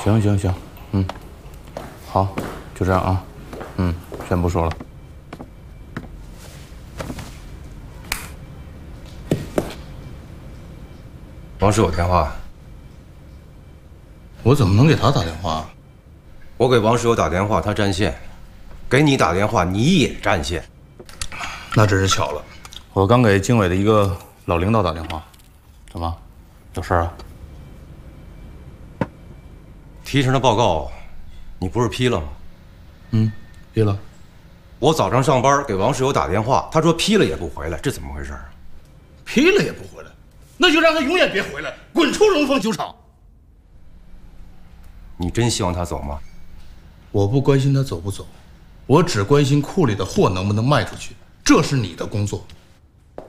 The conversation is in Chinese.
行行行，好，就这样啊，先不说了。 王室有电话， 我怎么能给他打电话？ 我给王室友打电话，他占线；给你打电话，你也占线。 那真是巧了，我刚给经纬的一个老领导打电话，怎么，有事啊？ 提成的报告，你不是批了吗？ 批了。 我早上上班给王室友打电话，他说批了也不回来，这怎么回事啊？ 批了也不回来，那就让他永远别回来，滚出荣丰酒厂。 你真希望他走吗？ 我不关心他走不走，我只关心库里的货能不能卖出去，这是你的工作。